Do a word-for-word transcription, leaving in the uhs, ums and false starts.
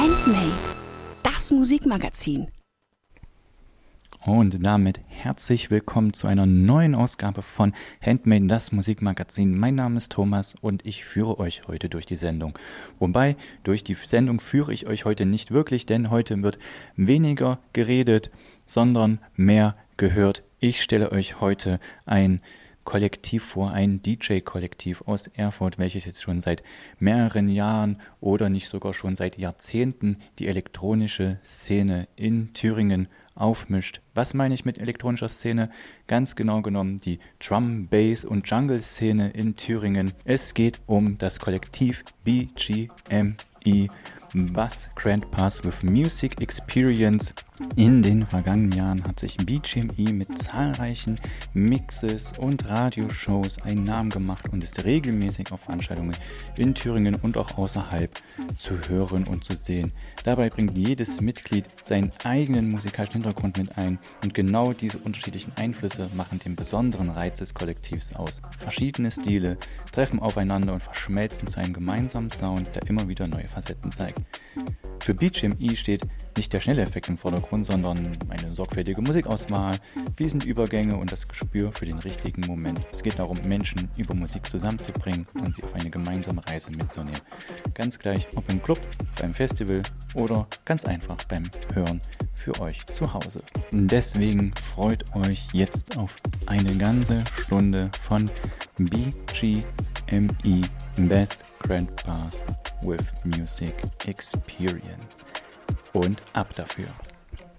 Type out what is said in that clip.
Handmade, das Musikmagazin. Und damit herzlich willkommen zu einer neuen Ausgabe von Handmade, das Musikmagazin. Mein Name ist Thomas und ich führe euch heute durch die Sendung. Wobei, durch die Sendung führe ich euch heute nicht wirklich, denn heute wird weniger geredet, sondern mehr gehört. Ich stelle euch heute ein Kollektiv vor, ein D J-Kollektiv aus Erfurt, welches jetzt schon seit mehreren Jahren oder nicht sogar schon seit Jahrzehnten die elektronische Szene in Thüringen aufmischt. Was meine ich mit elektronischer Szene? Ganz genau genommen die Drum, Bass und Jungle-Szene in Thüringen. Es geht um das Kollektiv B G M E, Bass Grand Pass with Music Experience. In den vergangenen Jahren hat sich B G M E mit zahlreichen Mixes und Radioshows einen Namen gemacht und ist regelmäßig auf Veranstaltungen in Thüringen und auch außerhalb zu hören und zu sehen. Dabei bringt jedes Mitglied seinen eigenen musikalischen Hintergrund mit ein und genau diese unterschiedlichen Einflüsse machen den besonderen Reiz des Kollektivs aus. Verschiedene Stile treffen aufeinander und verschmelzen zu einem gemeinsamen Sound, der immer wieder neue Facetten zeigt. Für B G M E steht nicht der schnelle Effekt im Vordergrund, sondern eine sorgfältige Musikauswahl, fließende Übergänge und das Gespür für den richtigen Moment. Es geht darum, Menschen über Musik zusammenzubringen und sie auf eine gemeinsame Reise mitzunehmen. Ganz gleich, ob im Club, beim Festival oder ganz einfach beim Hören für euch zu Hause. Deswegen freut euch jetzt auf eine ganze Stunde von B G M E, Bass Grand Pass with Music Experience. Und ab dafür.